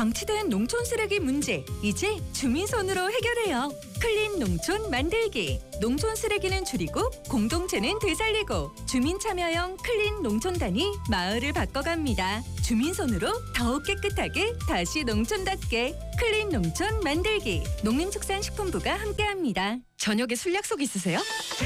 방치된 농촌 쓰레기 문제, 이제 주민손으로 해결해요. 클린 농촌 만들기. 농촌 쓰레기는 줄이고 공동체는 되살리고 주민 참여형 클린 농촌단이 마을을 바꿔갑니다. 주민손으로 더욱 깨끗하게 다시 농촌답게 클린 농촌 만들기. 농림축산식품부가 함께합니다. 저녁에 술 약속 있으세요?